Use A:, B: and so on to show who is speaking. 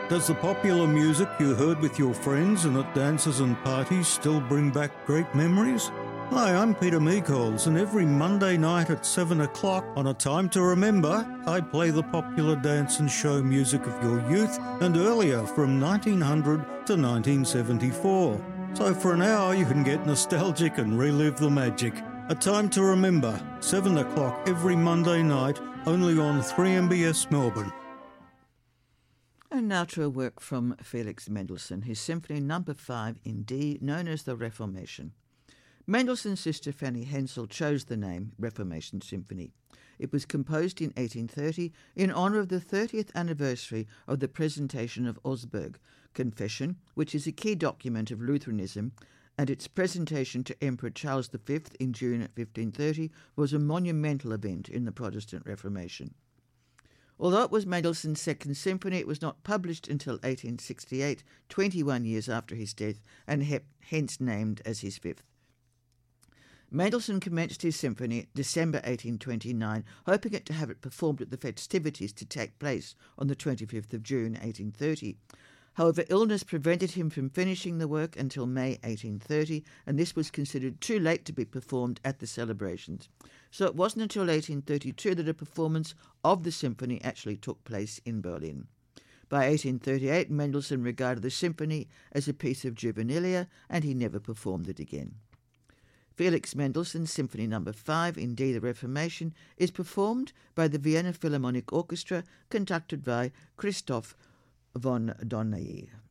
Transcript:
A: Does the popular music you heard with your friends and at dances and parties still bring back great memories? Hi, I'm Peter Meekols, and every Monday night at 7 o'clock on A Time to Remember, I play the popular dance and show music of your youth and earlier from 1900 to 1974. So for an hour you can get nostalgic and relive the magic. A Time to Remember, 7 o'clock every Monday night, only on 3MBS Melbourne.
B: And now to a work from Felix Mendelssohn, his Symphony No. 5 in D, known as the Reformation. Mendelssohn's sister Fanny Hensel chose the name Reformation Symphony. It was composed in 1830 in honour of the 30th anniversary of the presentation of Augsburg Confession, which is a key document of Lutheranism, and its presentation to Emperor Charles V in June 1530 was a monumental event in the Protestant Reformation. Although it was Mendelssohn's second symphony, it was not published until 1868, 21 years after his death, and hence named as his fifth. Mendelssohn commenced his symphony December 1829, hoping to have it performed at the festivities to take place on the 25th of June 1830. However, illness prevented him from finishing the work until May 1830, and this was considered too late to be performed at the celebrations. So it wasn't until 1832 that a performance of the symphony actually took place in Berlin. By 1838, Mendelssohn regarded the symphony as a piece of juvenilia, and he never performed it again. Felix Mendelssohn's Symphony No. 5 in D, the Reformation, is performed by the Vienna Philharmonic Orchestra, conducted by Christoph von Dohnanyi.